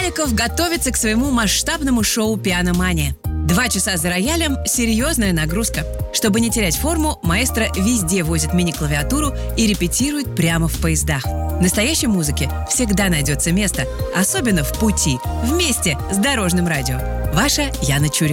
Новиков готовится к своему масштабному шоу «Пианомания». 2 часа за роялем – серьезная нагрузка. Чтобы не терять форму, маэстро везде возит мини-клавиатуру и репетирует прямо в поездах. Настоящей музыке всегда найдется место, особенно в пути, вместе с Дорожным радио. Ваша Яна Чурикова.